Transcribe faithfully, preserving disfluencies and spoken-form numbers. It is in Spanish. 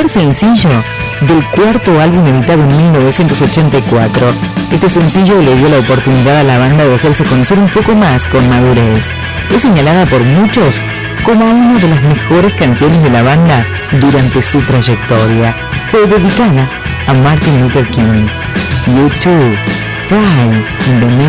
primer sencillo del cuarto álbum editado en mil novecientos ochenta y cuatro. Este sencillo le dio la oportunidad a la banda de hacerse conocer un poco más con madurez. Es señalada por muchos como una de las mejores canciones de la banda durante su trayectoria. Fue dedicada a Martin Luther King. U dos, Fly in the Name